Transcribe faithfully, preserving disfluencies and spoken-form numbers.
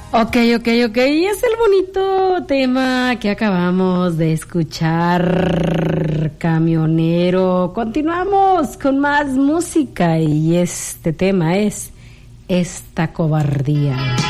Ok, ok, ok. Es el bonito tema que acabamos de escuchar, Camionero. Continuamos con más música y este tema es Esta Cobardía.